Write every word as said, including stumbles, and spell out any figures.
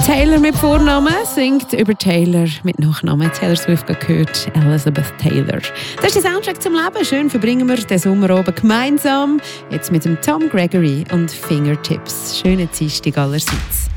Taylor mit Vornamen singt über Taylor mit Nachnamen. Taylor Swift gehört, Elizabeth Taylor. Das ist der Soundtrack zum Leben. Schön verbringen wir den Sommer oben gemeinsam. Jetzt mit dem Tom Gregory und Fingertips. Schöne Dienstag allerseits.